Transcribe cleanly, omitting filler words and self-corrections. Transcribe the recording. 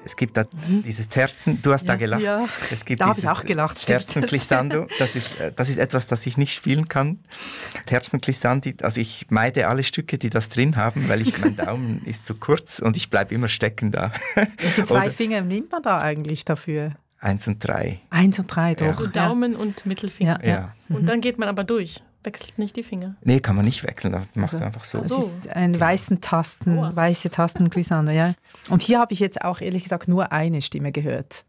Es gibt da dieses Terzen, du hast da gelacht. Ja, es gibt da habe ich auch gelacht. Terzenglissando, das ist etwas, das ich nicht spielen kann. Terzenglissandi, also ich meide alle Stücke, die das drin haben, weil mein Daumen ist zu kurz und ich bleibe immer stecken da. Welche zwei Finger nimmt man da eigentlich dafür? 1 und 3. 1 und 3, doch. Ja. Also Daumen und Mittelfinger. Ja. Und dann geht man aber durch. Wechselt nicht die Finger. Nee, kann man nicht wechseln, da machst du einfach so. Das ist ein weiße Tastenglissando, ja. Und hier habe ich jetzt auch ehrlich gesagt nur eine Stimme gehört.